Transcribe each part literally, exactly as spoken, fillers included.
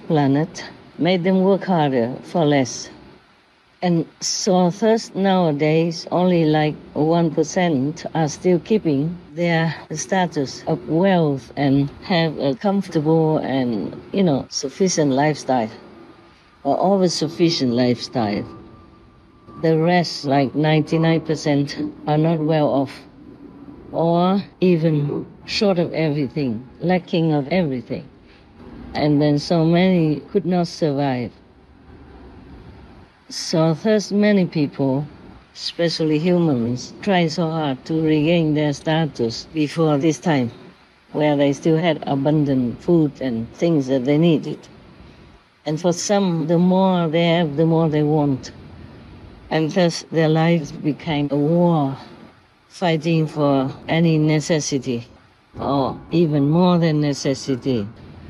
planet made them work harder for less. And so thus nowadays, only like one percent are still keeping their status of wealth and have a comfortable and, you know, sufficient lifestyle, or always sufficient lifestyle. The rest, like ninety-nine percent, are not well off, or even short of everything, lacking of everything. And then so many could not survive. So thus many people, especially humans, try so hard to regain their status before this time, where they still had abundant food and things that they needed. And for some, the more they have, the more they want. And thus their lives became a war, fighting for any necessity, or even more than necessity.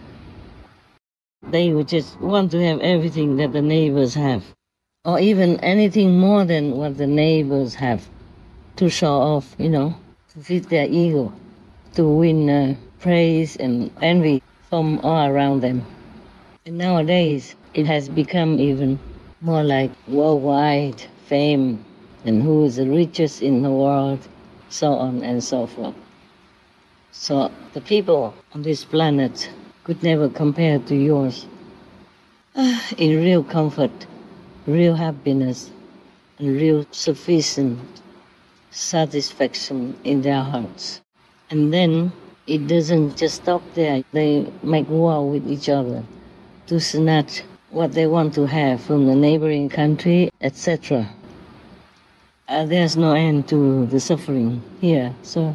They would just want to have everything that the neighbors have, or even anything more than what the neighbors have, to show off, you know, to feed their ego, to win uh, praise and envy from all around them. And nowadays, it has become even more like worldwide fame, and who is the richest in the world, so on and so forth. So the people on this planet could never compare to yours uh, in real comfort, real happiness, and real sufficient satisfaction in their hearts. And then it doesn't just stop there. They make war with each other to snatch what they want to have from the neighboring country, et cetera. Uh, there's no end to the suffering here, so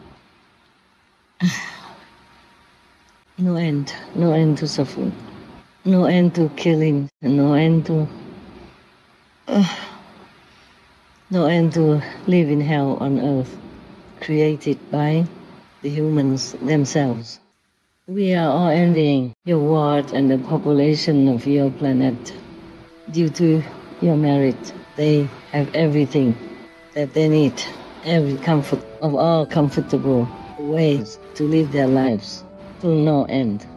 no end, no end to suffering, no end to killing, no end to uh, no end to live in hell on earth, created by the humans themselves. We are all envying your world and the population of your planet. Due to your merit, they have everything that they need, every comfort of all comfortable ways to live their lives to no end.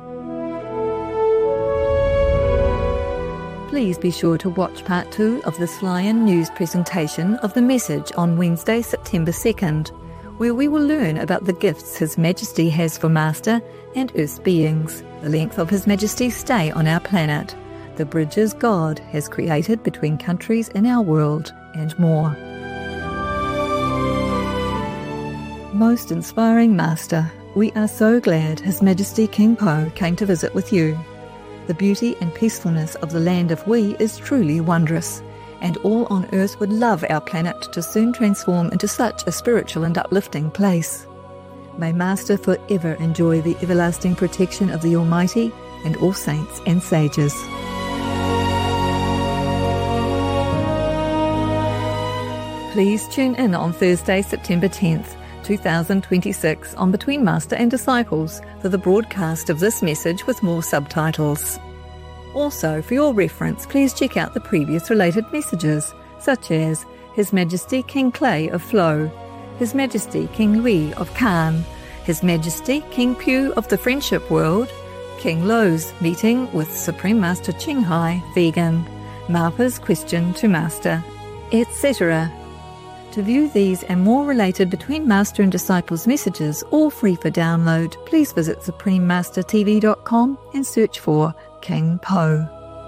Please be sure to watch part two of this fly-in news presentation of the message on Wednesday, September second, where we will learn about the gifts His Majesty has for Master and Earth's beings, the length of His Majesty's stay on our planet, the bridges God has created between countries in our world, and more. Most inspiring Master, we are so glad His Majesty King Po came to visit with you. The beauty and peacefulness of the land of We is truly wondrous, and all on earth would love our planet to soon transform into such a spiritual and uplifting place. May Master forever enjoy the everlasting protection of the Almighty and all saints and sages. Please tune in on Thursday, September tenth, two thousand twenty-six on Between Master and Disciples for the broadcast of this message with more subtitles. Also, for your reference, please check out the previous related messages, such as His Majesty King Clay of Flow, His Majesty King Louis of Khan, His Majesty King Pew of the Friendship World, King Lo's meeting with Supreme Master Ching Hai, vegan, Marpa's question to Master, et cetera. To view these and more related Between Master and Disciples messages, all free for download, please visit supreme master t v dot com and search for King Po.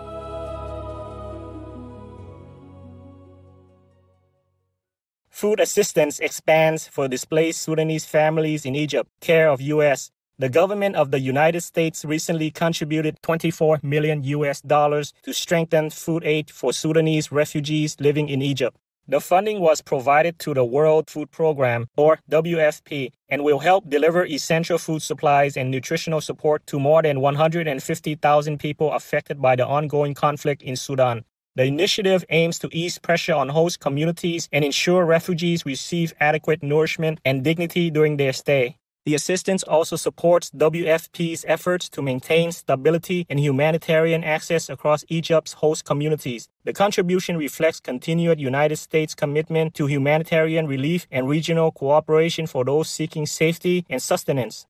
Food assistance expands for displaced Sudanese families in Egypt, care of U S The government of the United States recently contributed twenty-four million U S dollars to strengthen food aid for Sudanese refugees living in Egypt. The funding was provided to the World Food Program, or W F P, and will help deliver essential food supplies and nutritional support to more than one hundred fifty thousand people affected by the ongoing conflict in Sudan. The initiative aims to ease pressure on host communities and ensure refugees receive adequate nourishment and dignity during their stay. The assistance also supports W F P's efforts to maintain stability and humanitarian access across Egypt's host communities. The contribution reflects continued United States commitment to humanitarian relief and regional cooperation for those seeking safety and sustenance.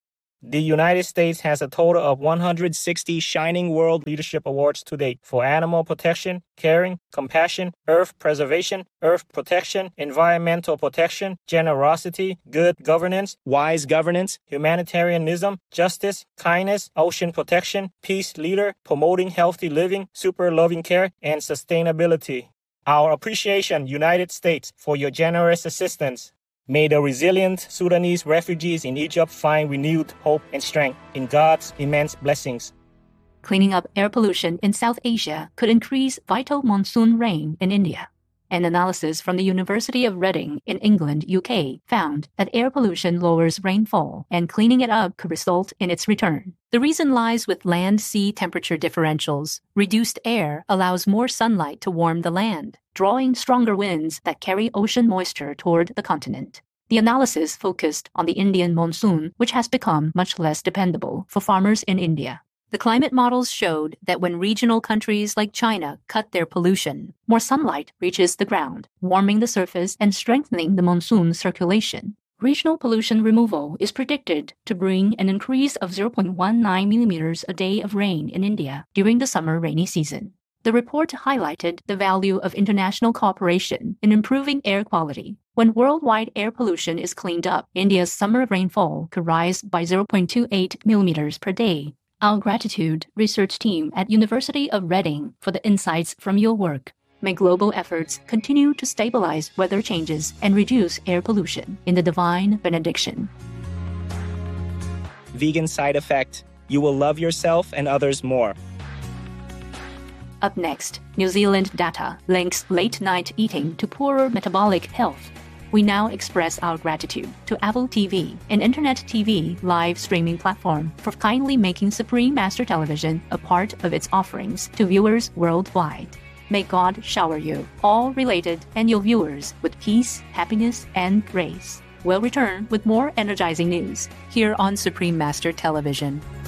The United States has a total of one hundred sixty Shining World Leadership Awards to date for animal protection, caring, compassion, earth preservation, earth protection, environmental protection, generosity, good governance, wise governance, humanitarianism, justice, kindness, ocean protection, peace leader, promoting healthy living, super loving care, and sustainability. Our appreciation, United States, for your generous assistance. May the resilient Sudanese refugees in Egypt find renewed hope and strength in God's immense blessings. Cleaning up air pollution in South Asia could increase vital monsoon rain in India. An analysis from the University of Reading in England, U K, found that air pollution lowers rainfall, and cleaning it up could result in its return. The reason lies with land-sea temperature differentials. Reduced air allows more sunlight to warm the land, drawing stronger winds that carry ocean moisture toward the continent. The analysis focused on the Indian monsoon, which has become much less dependable for farmers in India. The climate models showed that when regional countries like China cut their pollution, more sunlight reaches the ground, warming the surface and strengthening the monsoon circulation. Regional pollution removal is predicted to bring an increase of zero point one nine millimeters a day of rain in India during the summer rainy season. The report highlighted the value of international cooperation in improving air quality. When worldwide air pollution is cleaned up, India's summer rainfall could rise by zero point two eight millimeters per day. Our gratitude, research team at University of Reading, for the insights from your work. May global efforts continue to stabilize weather changes and reduce air pollution in the divine benediction. Vegan side effect: you will love yourself and others more. Up next, New Zealand data links late-night eating to poorer metabolic health. We now express our gratitude to Apple T V, an internet T V live streaming platform, for kindly making Supreme Master Television a part of its offerings to viewers worldwide. May God shower you, all related, and your viewers with peace, happiness, and grace. We'll return with more energizing news here on Supreme Master Television.